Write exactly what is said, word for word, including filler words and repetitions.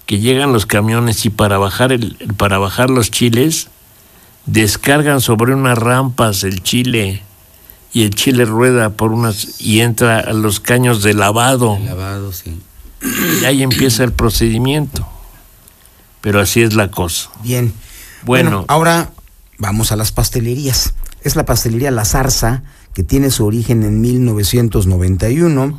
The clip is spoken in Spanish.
que llegan los camiones y para bajar el, para bajar los chiles descargan sobre unas rampas el chile y el chile rueda por unas y entra a los caños de lavado. El lavado, sí. Y ahí empieza el procedimiento. Pero así es la cosa. Bien. Bueno, bueno, ahora vamos a las pastelerías. Es la pastelería La Zarza, que tiene su origen en mil novecientos noventa y uno.